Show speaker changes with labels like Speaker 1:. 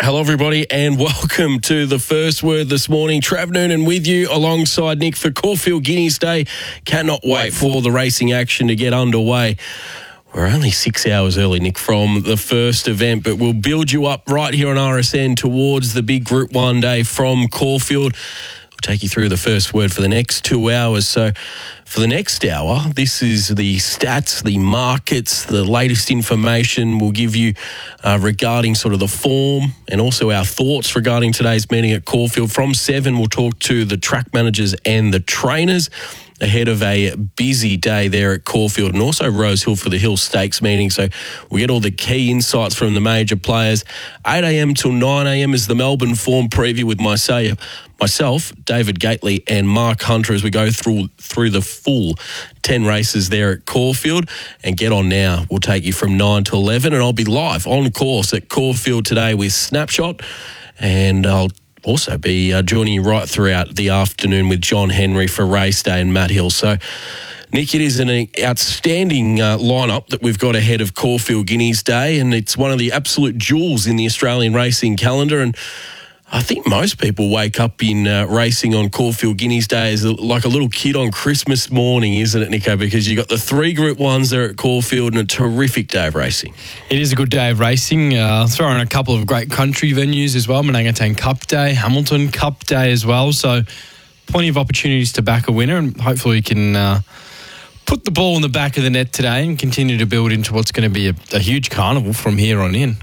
Speaker 1: Hello, everybody, and welcome to the First Word this morning. Trav Noonan with you alongside Nick for Caulfield Guineas Day. Cannot wait for the racing action to get underway. We're only 6 hours early, Nick, from the first event, but we'll build you up right here on RSN towards the big Group 1 day from Caulfield. We'll take you through the first word for the next 2 hours. So for the next hour, this is the stats, the markets, the latest information we'll give you regarding sort of the form and also our thoughts regarding today's meeting at Caulfield. From 7, we'll talk to the track managers and the trainers ahead of a busy day there at Caulfield and also Rose Hill for the Hill Stakes meeting. So we get all the key insights from the major players. 8 a.m. till 9 a.m. is the Melbourne form preview with myself, David Gately and Mark Hunter as we go through the full 10 races there at Caulfield. And get on now. We'll take you from 9 to 11 and I'll be live on course at Caulfield today with Snapshot, and I'll also be joining you right throughout the afternoon with John Henry for race day and Matt Hill. So, Nick, it is an outstanding lineup that we've got ahead of Caulfield Guineas Day, and it's one of the absolute jewels in the Australian racing calendar. And I think most people wake up in racing on Caulfield Guineas Day as like a little kid on Christmas morning, isn't it, Nico? Because you've got the 3 Group 1s there at Caulfield and a terrific day of racing.
Speaker 2: It is a good day of racing. Throw in a couple of great country venues as well. Manangatang Cup Day, Hamilton Cup Day as well. So plenty of opportunities to back a winner, and hopefully we can put the ball in the back of the net today and continue to build into what's going to be a huge carnival from here on in.